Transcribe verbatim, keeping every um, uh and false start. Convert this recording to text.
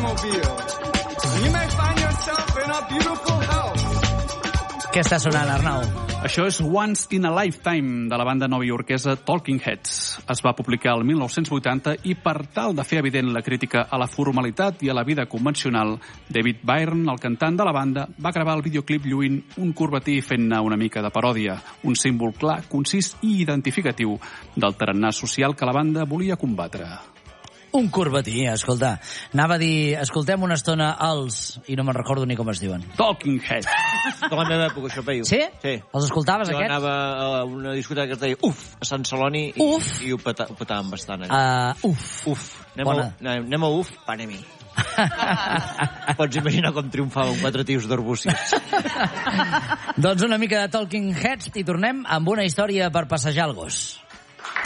automobile. And you may find yourself in a beautiful house. Què està sonant, Arnau? Això és Once in a Lifetime, de la banda novaiorquesa Talking Heads. Es va publicar el mil nou-cents vuitanta i, per tal de fer evident la crítica a la formalitat i a la vida convencional, David Byrne, el cantant de la banda, va gravar el videoclip lluint un corbatí fent-ne una mica de paròdia, un símbol clar, concís i identificatiu del tarannà social que la banda volia combatre. Un corbatí, escolta. Anava a dir, escoltem una estona els... I no me'n recordo ni com es diuen. Talking Heads. De la meva època, això, Peyu. Sí? Sí. Els escoltaves, jo aquests? Jo anava a una discoteca que es deia Uf, a Sant Celoni, i, Uf. i ho, peta, ho petàvem bastant. Allà. Uh, uf. Uf. Anem a, anem a Uf, anem-hi. Pots imaginar com triomfaven quatre tios d'Arbúcies. Doncs una mica de Talking Heads i tornem amb una història per passejar el gos.